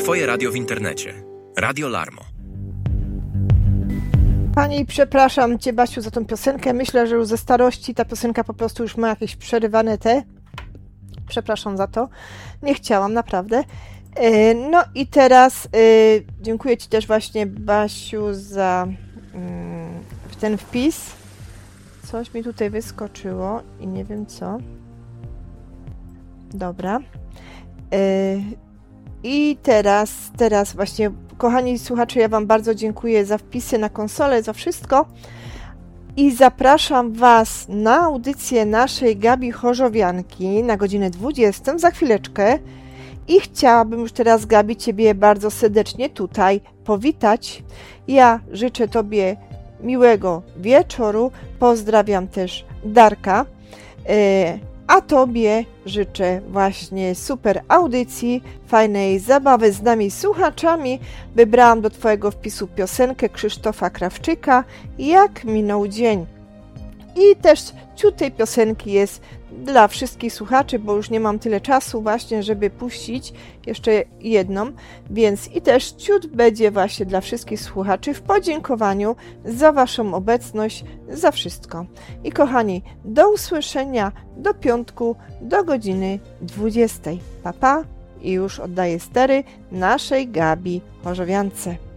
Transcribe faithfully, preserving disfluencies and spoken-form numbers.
Twoje radio w internecie. Radio Larmo. Pani, przepraszam Cię, Basiu, za tą piosenkę. Myślę, że już ze starości ta piosenka po prostu już ma jakieś przerywane te. Przepraszam za to. Nie chciałam, naprawdę. No i teraz dziękuję Ci też właśnie, Basiu, za ten wpis. Coś mi tutaj wyskoczyło i nie wiem co. Dobra. I teraz, teraz właśnie, kochani słuchacze, ja Wam bardzo dziękuję za wpisy na konsolę, za wszystko. I zapraszam Was na audycję naszej Gabi Chorzowianki na godzinę dwudziestą, za chwileczkę. I chciałabym już teraz, Gabi, Ciebie bardzo serdecznie tutaj powitać. Ja życzę Tobie miłego wieczoru. Pozdrawiam też Darka. A Tobie życzę właśnie super audycji, fajnej zabawy z nami słuchaczami. Wybrałam do Twojego wpisu piosenkę Krzysztofa Krawczyka Jak minął dzień. I też ciut tej piosenki jest dla wszystkich słuchaczy, bo już nie mam tyle czasu właśnie, żeby puścić jeszcze jedną, więc i też ciut będzie właśnie dla wszystkich słuchaczy w podziękowaniu za Waszą obecność, za wszystko. I kochani, do usłyszenia do piątku, do godziny dwudziestej. Pa, pa i już oddaję stery naszej Gabi Chorzowiance.